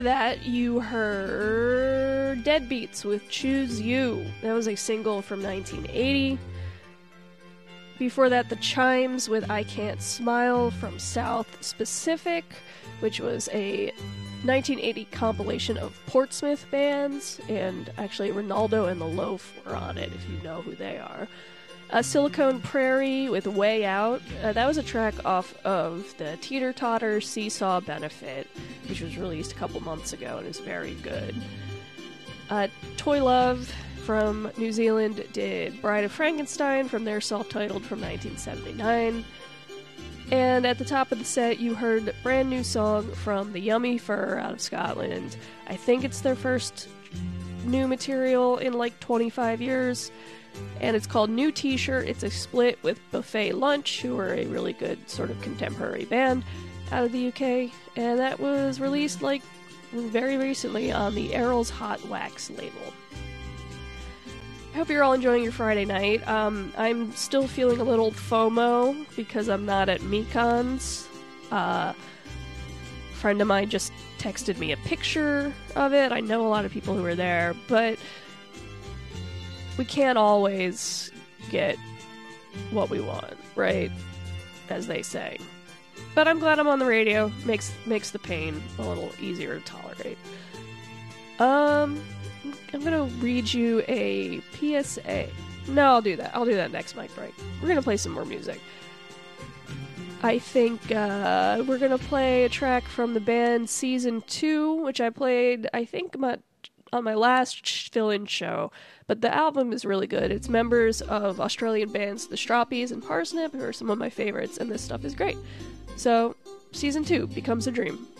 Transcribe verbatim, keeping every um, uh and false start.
That you heard Deadbeats with Choose You. That was a single from nineteen eighty. Before that, The Chimes with I Can't Smile from South Specific, which was a nineteen eighty compilation of Portsmouth bands, and actually Ronaldo and the Loaf were on it, if you know who they are. Uh, Silicon Prairie with Way Out. Uh, that was a track off of the Teeter Totter Seesaw Benefit, which was released a couple months ago and is very good. Uh, Toy Love from New Zealand did Bride of Frankenstein from their self-titled from nineteen seventy-nine. And at the top of the set, you heard a brand new song from the Yummy Fur out of Scotland. I think it's their first new material in like twenty-five years. And it's called New T-Shirt. It's a split with Buffet Lunch, who are a really good sort of contemporary band out of the U K. And that was released like very recently on the Errol's Hot Wax label. I hope you're all enjoying your Friday night. Um, I'm still feeling a little FOMO because I'm not at Mekons. Uh, a friend of mine just texted me a picture of it. I know a lot of people who were there, but we can't always get what we want, right? As they say. But I'm glad I'm on the radio. Makes makes the pain a little easier to tolerate. Um, I'm gonna read you a P S A. No, I'll do that. I'll do that next mic break. We're gonna play some more music. I think uh, we're gonna play a track from the band Season two, which I played, I think, my, on my last fill-in show. But the album is really good. It's members of Australian bands The Stroppies and Parsnip, who are some of my favorites, and this stuff is great. So, Season two becomes a dream.